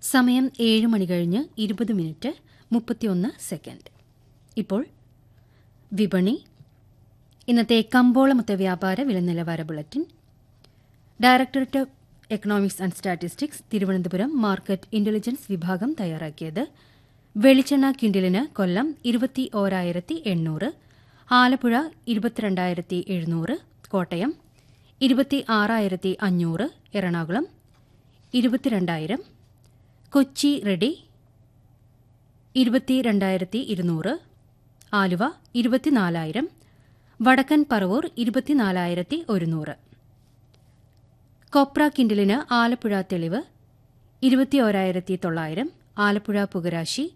സമയം 7 മണി കഴിഞ്ഞ് 20 minute 31 second. ഇപ്പോൾ വിപണി. ഇന്നത്തെ കമ്പോള മൊത്ത വ്യാപാര വില നിലവാര bulletin. Directorate of economics and statistics Thiruvananthapuram market intelligence വിഭാഗം തയ്യാറാക്കിയത്. വെളിച്ചെണ്ണ ക്വിന്റലിന് കൊല്ലം 21,800, ആലപ്പുഴ 22,700, കോട്ടയം 26,500, എറണാകുളം 22,000, കൊച്ചി റെഡി 22,200, ആലുവ 24,000, വടക്കൻ പറവൂർ 24,100. കൊപ്ര കിൻഡലിന് ആലപ്പുഴ തെളിവ് 21,900, ആലപ്പുഴ പുകരാശി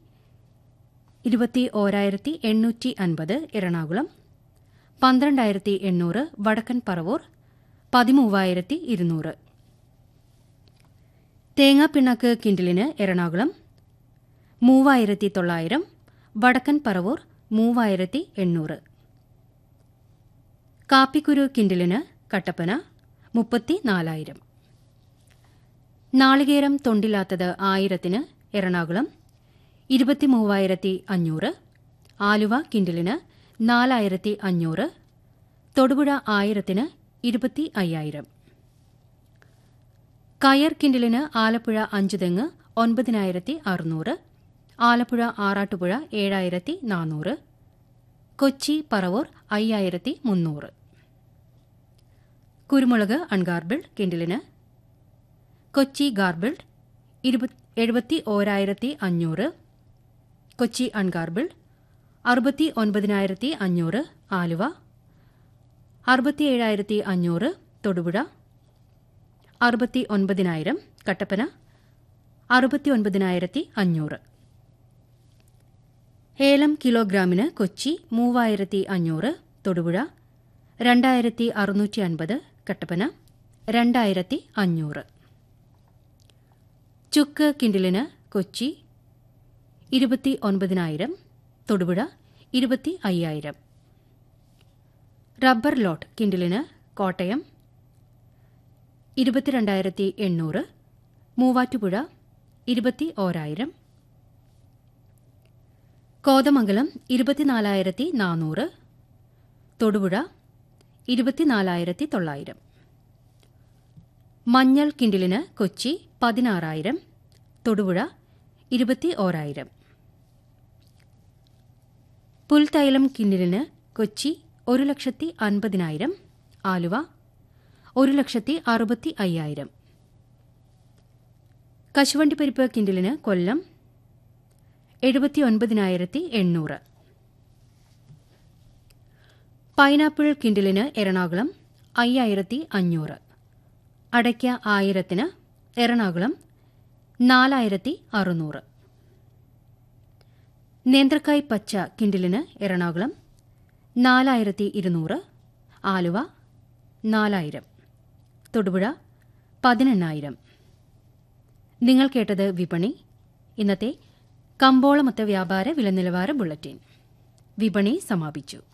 21,850, എറണാകുളം 12,800, വടക്കൻ പറവൂർ 13,200. തേങ്ങാപ്പിണ്ണാക്ക് കിൻഡലിന് എറണാകുളം 3,900, വടക്കൻ പറവൂർ 3,800. കാപ്പിക്കുരു കിൻഡലിന് കട്ടപ്പന 34,000. നാളികേരം തൊണ്ടില്ലാത്തത് 1,000-ന് എറണാകുളം 23,500, ആലുവ കിൻഡലിന് 4,500, തൊടുപുഴ 1,000-ന് 25,000. കയർ കിൻഡലിന് ആലപ്പുഴ 5 തെങ്ങ് 9,600, ആലപ്പുഴ ആറാട്ടുപുഴ 7,400, കൊച്ചി പറവൂർ 5,300. കുരുമുളക് അൺഗാർബിൾഡ് കിൻഡലിന് കൊച്ചി ഗാർബിൾഡ് 71,500, കൊച്ചി അൺഗാർബിൾഡ് 69,500, ആലുവ 67,500, തൊടുപുഴ 69,000, കട്ടപ്പന 69,500. ഏലം കിലോഗ്രാമിന് കൊച്ചി 3,500, തൊടുപുഴ 2,650, കട്ടപ്പന 2,500. ചുക്ക് കിൻഡലിന് കൊച്ചി 29,000, തൊടുപുഴ 25,000. റബ്ബർ ലോട്ട് കിൻഡലിന് കോട്ടയം 22,800, മൂവാറ്റുപുഴ 21,000. കോതമംഗലം 24,400, തൊടുപുഴ 24,900. മഞ്ഞൾ കിൻഡലിന് കൊച്ചി 16,000, തൊടുപുഴ 21,000. പുൽത്തൈലം കിൻഡലിന് കൊച്ചി 1,50,000, ആലുവ 1,65,000. കശുവണ്ടിപ്പരിപ്പ് കിൻഡലിന് കൊല്ലം 79,800. പൈനാപ്പിൾ കിൻഡലിന് എറണാകുളം 5,500, അടയ്ക്ക 1,000-ന് എറണാകുളം 4,600. നേന്ത്രക്കായ് പച്ച കിൻഡലിന് എറണാകുളം 4,200, ആലുവ 4,000, തൊടുപുഴ 18,000. നിങ്ങൾ കേട്ടത് വിപണി. ഇന്നത്തെ കമ്പോള മൊത്ത വ്യാപാര വില നിലവാര ബുള്ളറ്റിൻ. വിപണി സമാപിച്ചു.